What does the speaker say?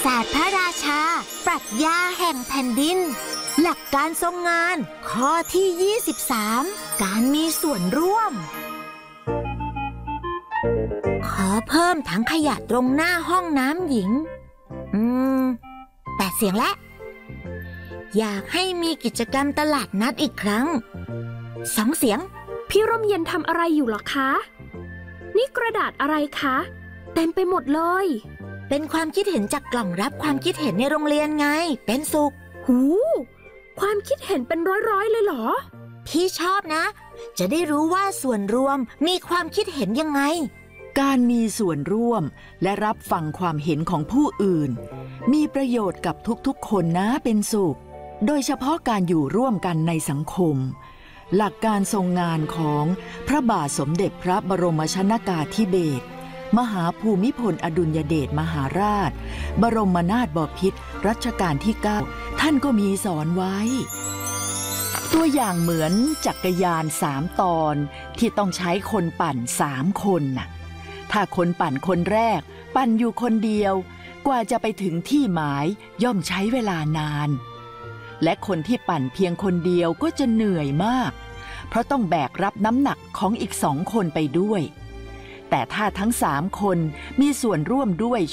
ศาสตร์พระราชาปรัชญาแห่งแผ่นดินหลักการทรงงานข้อที่23การมีส่วนร่วมขอเพิ่มถังขยะตรงหน้าห้องน้ำหญิง8 เสียงและอยากให้มีกิจกรรมตลาดนัดอีกครั้ง2 เสียงพี่ร่มเย็นทำอะไรอยู่หรอคะนี่กระดาษอะไรคะเต็มไปหมดเลยเป็นความคิดเห็นจากกล่องรับความคิดเห็นในโรงเรียนไงเป็นสุขหูความคิดเห็นเป็นร้อยๆเลยเหรอพี่ชอบนะจะได้รู้ว่าส่วนรวมมีความคิดเห็นยังไงการมีส่วนร่วมและรับฟังความเห็นของผู้อื่นมีประโยชน์กับทุกๆคนนะเป็นสุขโดยเฉพาะการอยู่ร่วมกันในสังคมหลักการทรงงานของพระบาทสมเด็จพระบรมชนกาธิเบศรมหาภูมิพลอดุลยเดชมหาราชบรมนาถบพิตรรัชกาลที่ 9ท่านก็มีสอนไว้ตัวอย่างเหมือนจักรยาน3 ตอนที่ต้องใช้คนปั่น3 คนน่ะถ้าคนปั่นคนแรกปั่นอยู่คนเดียวกว่าจะไปถึงที่หมายย่อมใช้เวลานานและคนที่ปั่นเพียงคนเดียวก็จะเหนื่อยมากเพราะต้องแบกรับน้ำหนักของอีก2 คนไปด้วยแต่ถ้าทั้ง3 คนมีส่วนร่วมด้วย